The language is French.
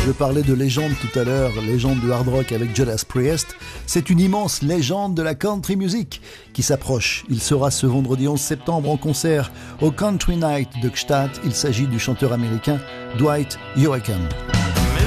Je parlais de légende tout à l'heure, légende du hard rock avec Judas Priest. C'est une immense légende de la country music qui s'approche. Il sera ce vendredi 11 septembre en concert au Country Night de Gstaad. Il s'agit du chanteur américain Dwight Yoakam.